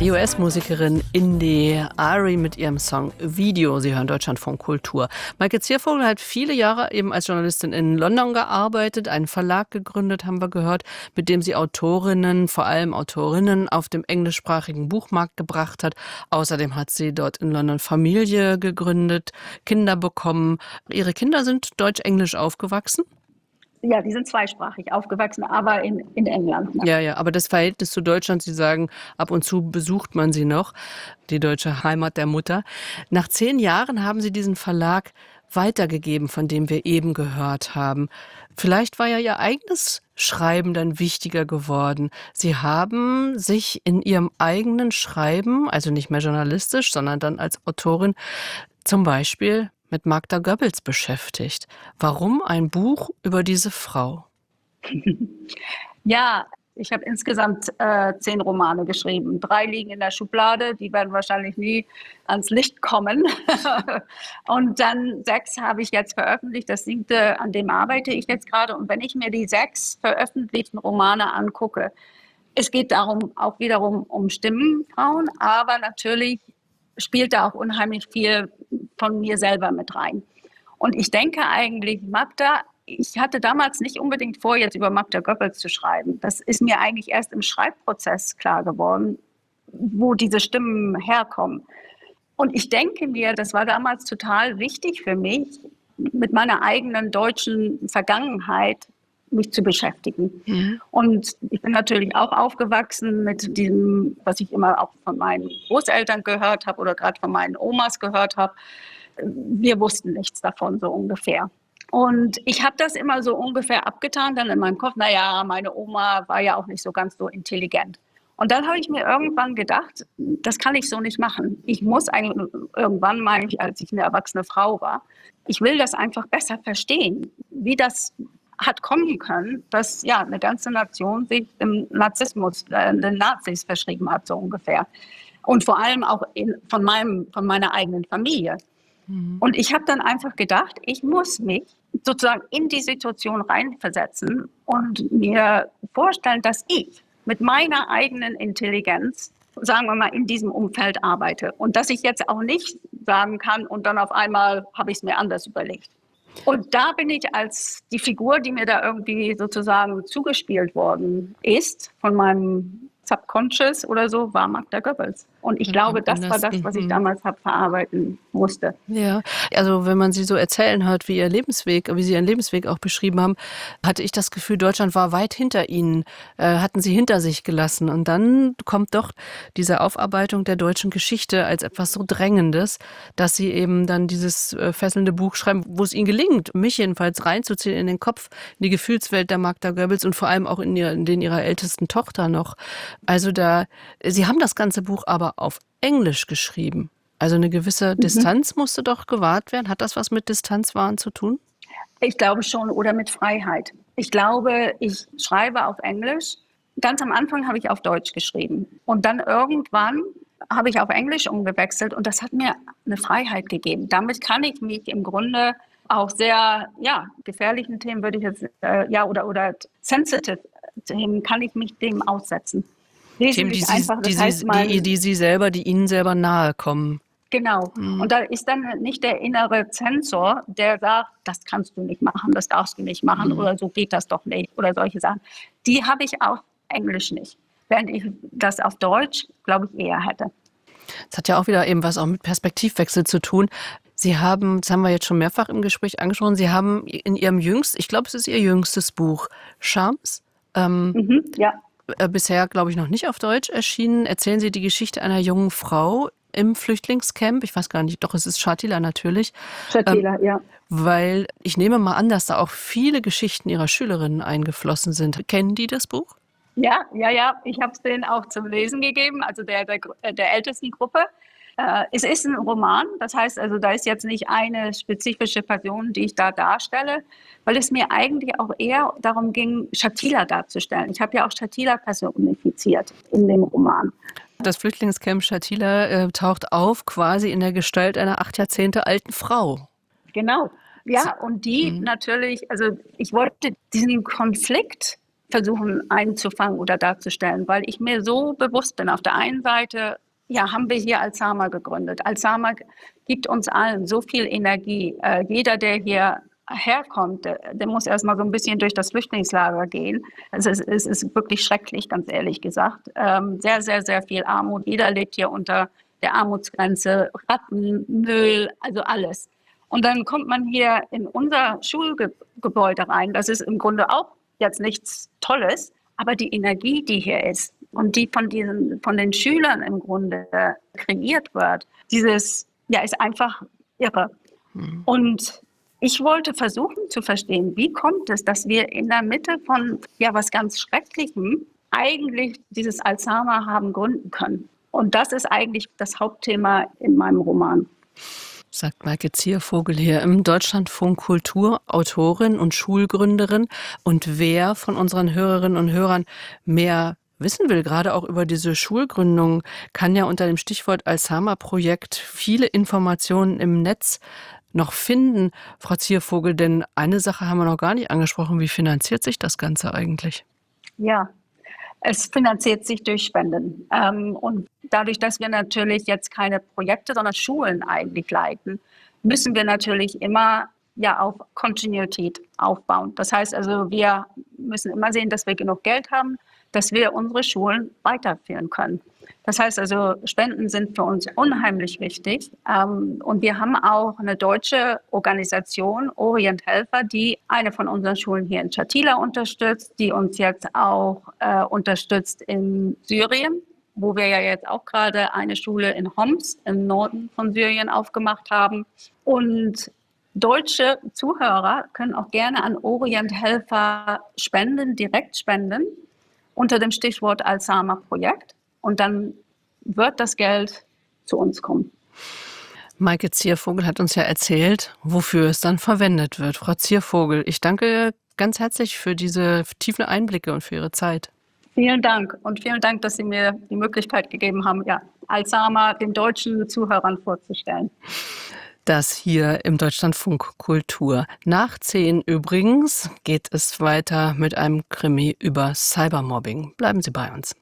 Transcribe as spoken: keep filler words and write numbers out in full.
Die U S-Musikerin Indy Ari mit ihrem Song Video. Sie hören Deutschlandfunk Kultur. Maike Ziervogel hat viele Jahre eben als Journalistin in London gearbeitet, einen Verlag gegründet, haben wir gehört, mit dem sie Autorinnen, vor allem Autorinnen, auf dem englischsprachigen Buchmarkt gebracht hat. Außerdem hat sie dort in London Familie gegründet, Kinder bekommen. Ihre Kinder sind deutsch-englisch aufgewachsen? Ja, die sind zweisprachig aufgewachsen, aber in, in England. Ja, ja, aber das Verhältnis zu Deutschland, Sie sagen, ab und zu besucht man sie noch, die deutsche Heimat der Mutter. Nach zehn Jahren haben Sie diesen Verlag weitergegeben, von dem wir eben gehört haben. Vielleicht war ja Ihr eigenes Schreiben dann wichtiger geworden. Sie haben sich in Ihrem eigenen Schreiben, also nicht mehr journalistisch, sondern dann als Autorin, zum Beispiel mit Magda Goebbels beschäftigt. Warum ein Buch über diese Frau? Ja, ich habe insgesamt äh, zehn Romane geschrieben. Drei liegen in der Schublade, die werden wahrscheinlich nie ans Licht kommen. Und dann sechs habe ich jetzt veröffentlicht. Das siebte, an dem arbeite ich jetzt gerade. Und wenn ich mir die sechs veröffentlichten Romane angucke, es geht darum auch wiederum um Stimmenfrauen, aber natürlich spielt da auch unheimlich viel von mir selber mit rein. Und ich denke eigentlich, Magda, ich hatte damals nicht unbedingt vor, jetzt über Magda Goebbels zu schreiben. Das ist mir eigentlich erst im Schreibprozess klar geworden, wo diese Stimmen herkommen. Und ich denke mir, das war damals total wichtig für mich, mit meiner eigenen deutschen Vergangenheit mich zu beschäftigen. Mhm. Und ich bin natürlich auch aufgewachsen mit dem, was ich immer auch von meinen Großeltern gehört habe oder gerade von meinen Omas gehört habe. Wir wussten nichts davon, so ungefähr. Und ich habe das immer so ungefähr abgetan, dann in meinem Kopf, naja, meine Oma war ja auch nicht so ganz so intelligent. Und dann habe ich mir irgendwann gedacht, das kann ich so nicht machen. Ich muss eigentlich irgendwann mal, als ich eine erwachsene Frau war, ich will das einfach besser verstehen, wie das hat kommen können, dass ja eine ganze Nation sich dem Narzissmus, äh, den Nazis verschrieben hat, so ungefähr. Und vor allem auch in, von, meinem, von meiner eigenen Familie. Mhm. Und ich habe dann einfach gedacht, ich muss mich sozusagen in die Situation reinversetzen und mir vorstellen, dass ich mit meiner eigenen Intelligenz, sagen wir mal, in diesem Umfeld arbeite. Und dass ich jetzt auch nicht sagen kann und dann auf einmal habe ich es mir anders überlegt. Und da bin ich als die Figur, die mir da irgendwie sozusagen zugespielt worden ist, von meinem Subconscious oder so, war Magda Goebbels. Und ich glaube, das war das, was ich damals hab verarbeiten musste. Ja, also wenn man sie so erzählen hört, wie ihr Lebensweg, wie sie ihren Lebensweg auch beschrieben haben, hatte ich das Gefühl, Deutschland war weit hinter ihnen, äh, hatten sie hinter sich gelassen. Und dann kommt doch diese Aufarbeitung der deutschen Geschichte als etwas so Drängendes, dass sie eben dann dieses äh, fesselnde Buch schreiben, wo es ihnen gelingt, mich jedenfalls reinzuziehen in den Kopf, in die Gefühlswelt der Magda Goebbels und vor allem auch in, ihr, in den ihrer ältesten Tochter noch. Also da, sie haben das ganze Buch aber auf Englisch geschrieben. Also eine gewisse mhm. Distanz musste doch gewahrt werden. Hat das was mit Distanzwahren zu tun? Ich glaube schon, oder mit Freiheit. Ich glaube, ich schreibe auf Englisch. Ganz am Anfang habe ich auf Deutsch geschrieben. Und dann irgendwann habe ich auf Englisch umgewechselt und das hat mir eine Freiheit gegeben. Damit kann ich mich im Grunde auch sehr, ja, gefährlichen Themen würde ich jetzt, äh, ja, oder, oder sensitive Themen kann ich mich dem aussetzen. Themen, die sie, einfach, das die, heißt sie, mal, die, die Sie selber, die Ihnen selber nahe kommen. Genau. Mhm. Und da ist dann nicht der innere Zensor, der sagt, das kannst du nicht machen, das darfst du nicht machen mhm. oder so geht das doch nicht oder solche Sachen. Die habe ich auf Englisch nicht, während ich das auf Deutsch, glaube ich, eher hätte. Das hat ja auch wieder eben was auch mit Perspektivwechsel zu tun. Sie haben, das haben wir jetzt schon mehrfach im Gespräch angesprochen, Sie haben in Ihrem jüngsten, ich glaube, es ist Ihr jüngstes Buch, Charms, ähm, mhm, ja. bisher, glaube ich, noch nicht auf Deutsch erschienen. Erzählen Sie die Geschichte einer jungen Frau im Flüchtlingscamp. Ich weiß gar nicht, doch, es ist Shatila natürlich. Shatila, ähm, ja. Weil ich nehme mal an, dass da auch viele Geschichten Ihrer Schülerinnen eingeflossen sind. Kennen die das Buch? Ja, ja, ja. Ich habe es denen auch zum Lesen gegeben, also der, der, der ältesten Gruppe. Äh, es ist ein Roman, das heißt also, da ist jetzt nicht eine spezifische Person, die ich da darstelle, weil es mir eigentlich auch eher darum ging, Shatila darzustellen. Ich habe ja auch Shatila personifiziert in dem Roman. Das Flüchtlingscamp Shatila äh, taucht auf quasi in der Gestalt einer acht Jahrzehnte alten Frau. Genau, ja, und die mhm. natürlich, also ich wollte diesen Konflikt versuchen einzufangen oder darzustellen, weil ich mir so bewusst bin. Auf der einen Seite, ja, haben wir hier Alzama gegründet. Alzama gibt uns allen so viel Energie. Äh, jeder, der hier herkommt, der, der muss erstmal so ein bisschen durch das Flüchtlingslager gehen. Also es, es ist wirklich schrecklich, ganz ehrlich gesagt. Ähm, sehr, sehr, sehr viel Armut. Jeder lebt hier unter der Armutsgrenze, Ratten, Müll, also alles. Und dann kommt man hier in unser Schulgebäude rein. Das ist im Grunde auch jetzt nichts Tolles, aber die Energie, die hier ist und die von diesen, von den Schülern im Grunde kreiert wird, dieses, ja, ist einfach irre. Mhm. Und ich wollte versuchen zu verstehen, wie kommt es, dass wir in der Mitte von, ja, was ganz Schrecklichem eigentlich dieses Alzama haben gründen können. Und das ist eigentlich das Hauptthema in meinem Roman. Sagt Maike Ziervogel hier im Deutschlandfunk Kultur, Autorin und Schulgründerin. Und wer von unseren Hörerinnen und Hörern mehr wissen will, gerade auch über diese Schulgründung, kann ja unter dem Stichwort Alzama-Projekt viele Informationen im Netz noch finden. Frau Ziervogel, denn eine Sache haben wir noch gar nicht angesprochen. Wie finanziert sich das Ganze eigentlich? Ja, es finanziert sich durch Spenden. Ähm, und dadurch, dass wir natürlich jetzt keine Projekte, sondern Schulen eigentlich leiten, müssen wir natürlich immer ja auf Kontinuität aufbauen. Das heißt also, wir müssen immer sehen, dass wir genug Geld haben, dass wir unsere Schulen weiterführen können. Das heißt also, Spenden sind für uns unheimlich wichtig. Ähm, und wir haben auch eine deutsche Organisation, Orient Helfer, die eine von unseren Schulen hier in Shatila unterstützt, die uns jetzt auch äh, unterstützt in Syrien, wo wir ja jetzt auch gerade eine Schule in Homs im Norden von Syrien aufgemacht haben. Und deutsche Zuhörer können auch gerne an Orient Helfer spenden, direkt spenden, unter dem Stichwort Alzama-Projekt. Und dann wird das Geld zu uns kommen. Maike Ziervogel hat uns ja erzählt, wofür es dann verwendet wird. Frau Ziervogel, ich danke ganz herzlich für diese tiefen Einblicke und für Ihre Zeit. Vielen Dank und vielen Dank, dass Sie mir die Möglichkeit gegeben haben, ja, Alzama den deutschen Zuhörern vorzustellen. Das hier im Deutschlandfunk Kultur. Nach zehn übrigens geht es weiter mit einem Krimi über Cybermobbing. Bleiben Sie bei uns.